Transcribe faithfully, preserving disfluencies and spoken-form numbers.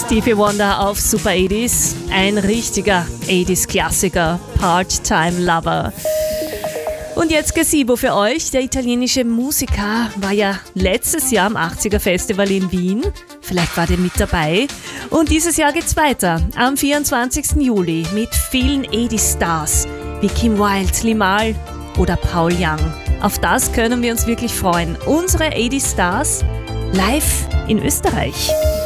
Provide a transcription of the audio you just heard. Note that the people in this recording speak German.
Stevie Wonder auf Super achtziger, ein richtiger achtziger-Klassiker, Part-Time Lover. Und jetzt Gazebo für euch. Der italienische Musiker war ja letztes Jahr am achtziger Festival in Wien. Vielleicht war der mit dabei. Und dieses Jahr geht's weiter. Am vierundzwanzigsten Juli mit vielen achtziger Stars wie Kim Wilde, Limahl oder Paul Young. Auf das können wir uns wirklich freuen. Unsere achtziger Stars live in Österreich.